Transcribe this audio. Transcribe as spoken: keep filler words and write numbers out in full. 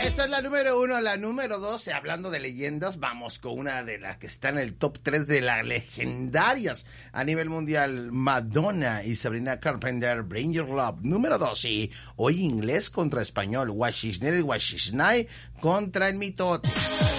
Esa es la número uno. La número dos, hablando de leyendas, vamos con una de las que está en el top tres de las legendarias a nivel mundial. Madonna y Sabrina Carpenter, Bring Your Love. Número dos, y hoy inglés contra español. Washisney y Washisnai contra el mitote.